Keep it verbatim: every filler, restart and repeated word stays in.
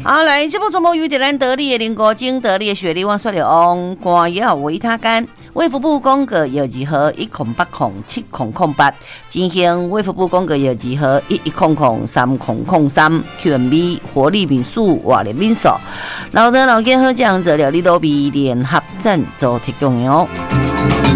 好，来，这部节目由着咱得力的林国精、得力的雪莉旺说了翁官也维他干。卫福部公告药剂号一空八空七空空八，进行卫福部公告药剂号一一空空三空空三 Q M B 活力敏素活力敏素，老的老健好酱做了你都比联合赞助提供的哦。